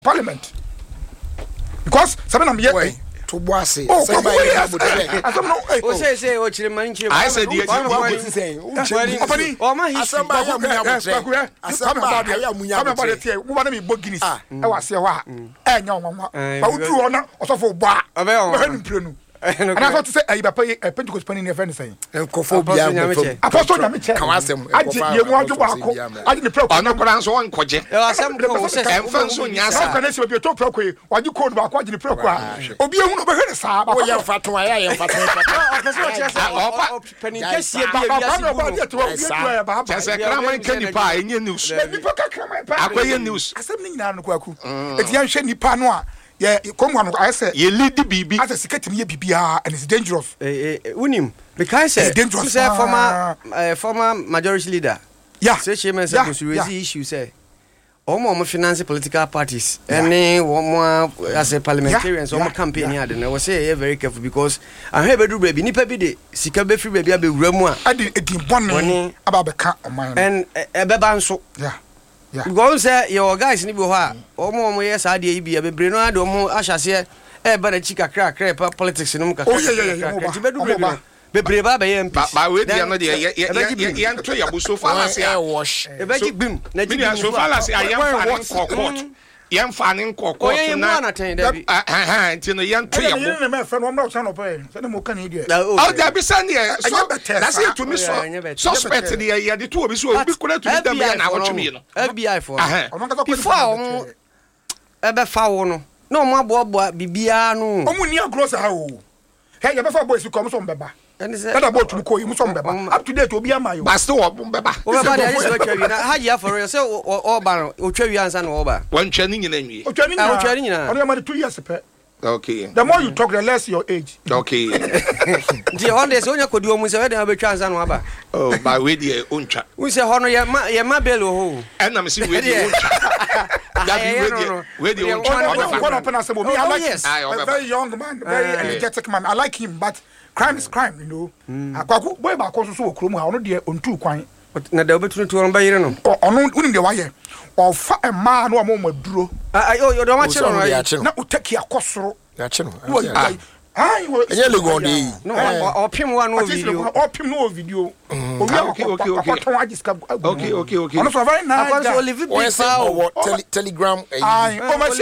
Parliament. Because some of them to Boise. I said and I thought to say, I pay a Pentecost penny in a friend saying, Apostle Yamiche. I did you want to walk. I didn't program no plans on Quaje. There are some process and function. Yes, I can answer your talk proque. Why you called about Quaji program? Obion over here, sir. Oh, yeah, Fatu, I am Penny. Yes, you are news. News. Something now, Quaku. It's young Shenny Panoa. Yeah, come on. I said, you lead the BB as a secret me BBR and it's dangerous. Unim, because it's dangerous. Former majority leader. Yeah, such a mess issue. Say, all finance political parties, any one more as a parliamentarians, or campaign. And I was say very careful because I have a do baby, Nipa Bide, Sikabe free baby, Remua. I did one money about the cat of mine and a babanso. Yeah. Yeah. Because your guys ni boha omo yes ade bi e bebre no ade omo ahase e ba na chika crack politics no muka. Oh yeah. Bebre ba be MP. Ba we dia no de ye nto ya buso falase a wash. E ba ji bim na ji so falase a yam fa court. Yam fa ni court na. Ntino yan to ya bu. Me friend one not no pay. Say mo kan idiot. Oh there be send here. That's it to me so suspect the here the two obi so obi kura to them na watch me no. FBI for. Before e be fa wo no. No mo aboa bibia no. Omu ni agro sa o. Hey, you be fa boys come some beba. That about to call you some beba. Up to date obi amayo. But still beba. Over there is what you na. Haji for you say oba o twa wi ansa na oba. Wan twa ni nyina nwi. O twa ni nyina. Only am 2 years pe. Okay. The more you talk, the less your age. Okay. The on this only could do almost every day. Be oh, by way the uncha. We say honor your mabel ho. And I'm seeing with the uncha. That with the uncha. Yes, a very young man, very energetic man. I like him, but crime is crime, you know. Akwaku boy ba koso so okromu ha ono de ontu kwan. Na da obetunu to on bayire no. Ono unim de waye. Ofa e ma no amaduro. You don't watch it na utaki akosoro. Ya cheno. Enye legon dey. No, opim one no video. Opim no video. Okay. Ono so very nice. Akwaso live big Telegram.